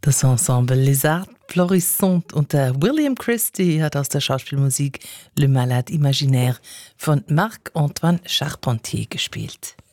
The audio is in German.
Das Ensemble Les Arts Florissant unter William Christie hat aus der Schauspielmusik Le Malade Imaginaire von Marc-Antoine Charpentier gespielt.